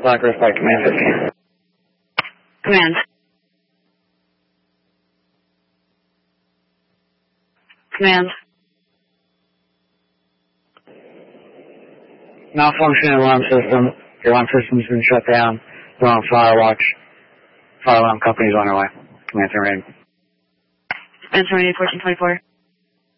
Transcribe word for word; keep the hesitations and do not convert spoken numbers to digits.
Black Earth Flight Command fifteen. Command. Command. Malfunctioning alarm system. Your alarm system's been shut down. We're on fire watch. Fire alarm company's on our way. Command to rating. Answer rating fourteen twenty-four.